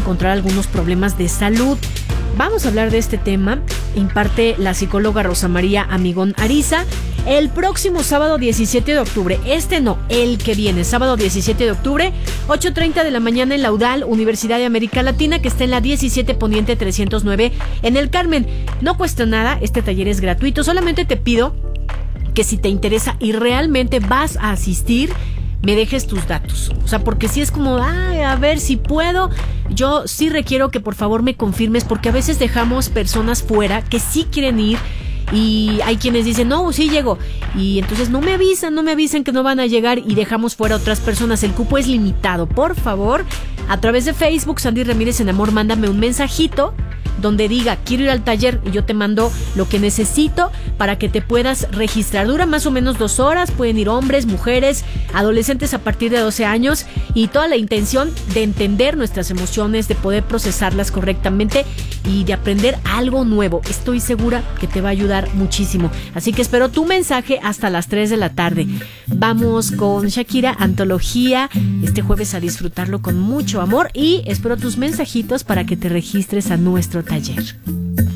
encontrar algunos problemas de salud. Vamos a hablar de este tema. Imparte la psicóloga Rosa María Amigón Ariza el próximo sábado 17 de octubre. El que viene, sábado 17 de octubre, 8:30 de la mañana en la UDAL, Universidad de América Latina, que está en la 17 Poniente 309 en El Carmen. No cuesta nada, este taller es gratuito. Solamente te pido que si te interesa y realmente vas a asistir, me dejes tus datos. O sea, porque si es como, a ver si puedo, yo sí requiero que por favor me confirmes, porque a veces dejamos personas fuera que sí quieren ir y hay quienes dicen, no, sí llego, y entonces no me avisan que no van a llegar y dejamos fuera a otras personas. El cupo es limitado. Por favor, a través de Facebook, Sandy Ramírez en Amor, mándame un mensajito donde diga quiero ir al taller y yo te mando lo que necesito para que te puedas registrar. Dura más o menos 2 horas, pueden ir hombres, mujeres, adolescentes a partir de 12 años y toda la intención de entender nuestras emociones, de poder procesarlas correctamente y de aprender algo nuevo. Estoy segura que te va a ayudar muchísimo. Así que espero tu mensaje hasta las 3 de la tarde. Vamos con Shakira, Antología, este jueves a disfrutarlo con mucho amor y espero tus mensajitos para que te registres a nuestro taller.